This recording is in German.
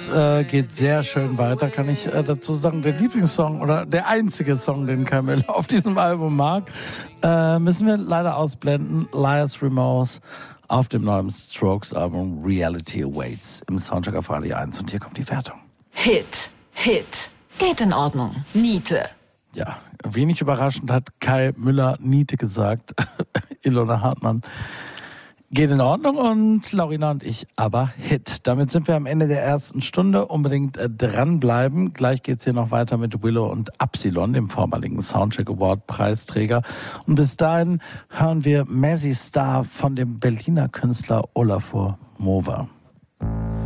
Es geht sehr schön weiter, kann ich dazu sagen. Der Lieblingssong oder der einzige Song, den Kai Müller auf diesem Album mag, müssen wir leider ausblenden. Liar's Remorse auf dem neuen Strokes-Album Reality Awaits im Soundcheck auf Radio 1. Und hier kommt die Wertung. Hit. Geht in Ordnung. Niete. Ja, wenig überraschend hat Kai Müller Niete gesagt. Ilona Hartmann geht in Ordnung und Laurina und ich aber Hit. Damit sind wir am Ende der ersten Stunde. Unbedingt dranbleiben. Gleich geht's hier noch weiter mit Willow und Absilon, dem vormaligen Soundcheck Award Preisträger. Und bis dahin hören wir Mazzy Star von dem Berliner Künstler Olafur Mova.